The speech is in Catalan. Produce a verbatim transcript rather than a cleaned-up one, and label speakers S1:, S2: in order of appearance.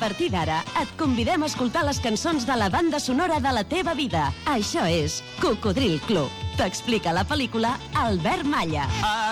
S1: partir d'ara, et convidem a escoltar les cançons de la banda sonora de la teva vida. Això és Cocodril Club. T'explica la pel·lícula Albert Malla.